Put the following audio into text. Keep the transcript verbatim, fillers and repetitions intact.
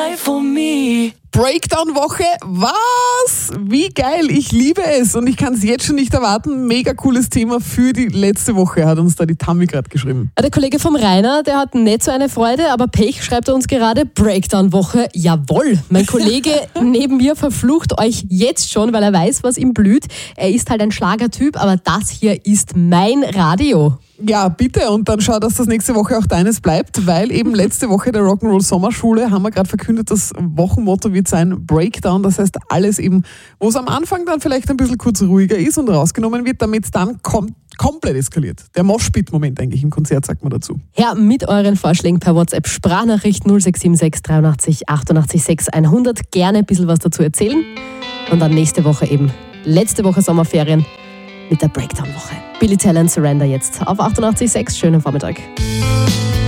die for me. Breakdown-Woche, was? Wie geil, ich liebe es und ich kann es jetzt schon nicht erwarten. Mega cooles Thema für die letzte Woche, hat uns da die Tammy gerade geschrieben. Der Kollege vom Rainer, der hat nicht so eine Freude, aber Pech schreibt er uns gerade, Breakdown-Woche, jawohl. Mein Kollege neben mir verflucht euch jetzt schon, weil er weiß, was ihm blüht. Er ist halt ein Schlagertyp, aber das hier ist mein Radio. Ja, bitte. Und dann schau, dass das nächste Woche auch deines bleibt, weil eben letzte Woche der Rock'n'Roll Sommerschule haben wir gerade verkündet, das Wochenmotto wird sein Breakdown. Das heißt, alles eben, wo es am Anfang dann vielleicht ein bisschen kurz ruhiger ist und rausgenommen wird, damit es dann kom- komplett eskaliert. Der Moshpit-Moment eigentlich im Konzert, sagt man dazu. Ja, mit euren Vorschlägen per WhatsApp Sprachnachricht null sechs sieben sechs dreiundachtzig achtundachtzig sechs hundert. Gerne ein bisschen was dazu erzählen. Und dann nächste Woche eben, letzte Woche Sommerferien mit der Breakdown-Woche. Billy Talent Surrender jetzt auf achtundachtzig Komma sechs. Schönen Vormittag.